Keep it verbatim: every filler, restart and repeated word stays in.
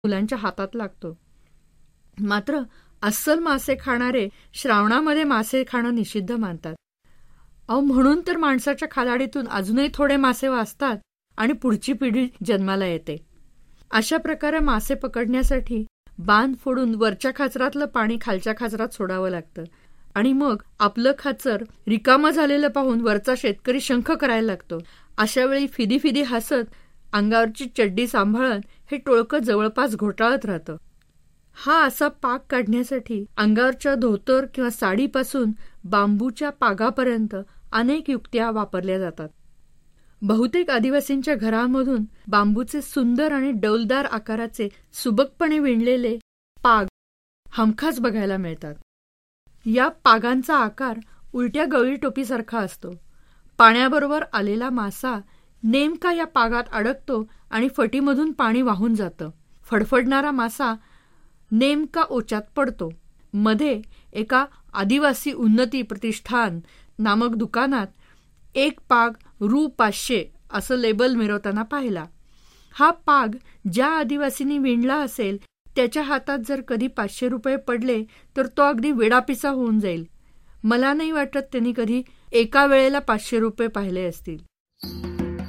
मुलांच्या हातात लागतो. मात्र अस्सल मासे खाणारे श्रावणामध्ये मासे खाणं निषिद्ध मानतात. अहो, म्हणून तर माणसाच्या खादाडीतून अजूनही थोडे मासे वाचतात आणि पुढची पिढी जन्माला येते. अशा प्रकारे मासे पकडण्यासाठी बांध फोडून वरच्या खाचरातलं पाणी खालच्या खाचरात सोडावं लागतं आणि मग आपलं खाचर रिकामं झालेलं पाहून वरचा शेतकरी शंख करायला लागतो. अशा वेळी फिदी फिदी हसत अंगावरची चड्डी सांभाळत हे टोळकं जवळपास घोटाळत राहतं. हा असा पाक काढण्यासाठी अंगावरच्या धोतर किंवा साडीपासून बांबूच्या पागापर्यंत अनेक युक्त्या वापरल्या जातात. बहुतेक आदिवासींच्या घरांमधून बांबूचे सुंदर आणि डौलदार आकाराचे सुबकपणे विणलेले पाग हमखास बघायला मिळतात. या पागांचा आकार उलट्या गवळी टोपीसारखा असतो. पाण्याबरोबर आलेला मासा नेमका या पागात अडकतो आणि फटीमधून पाणी वाहून जातं. फडफडणारा मासा नेमका ओच्यात पडतो. मध्ये एका आदिवासी उन्नती प्रतिष्ठान नामक दुकानात एक पाग रु पाचशे असं लेबल मिरवताना पाहिला. हा पाग ज्या आदिवासींनी विणला असेल त्याच्या हातात जर कधी पाचशे रुपये पडले तर तो अगदी वेडापिसा होऊन जाईल. मला नाही वाटत त्यांनी कधी एका वेळेला पाचशे रुपये पाहिले असतील.